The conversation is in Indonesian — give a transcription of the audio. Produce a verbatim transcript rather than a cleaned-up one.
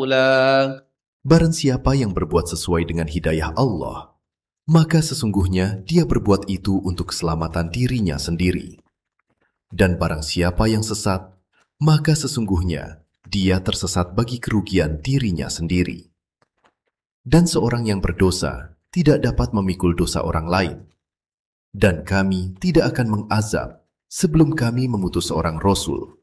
رسولا. Barang siapa yang berbuat sesuai dengan hidayah Allah, maka sesungguhnya dia berbuat itu untuk keselamatan dirinya sendiri. Dan barang siapa yang sesat, maka sesungguhnya dia tersesat bagi kerugian dirinya sendiri. Dan seorang yang berdosa tidak dapat memikul dosa orang lain. Dan kami tidak akan mengazab sebelum kami mengutus seorang Rasul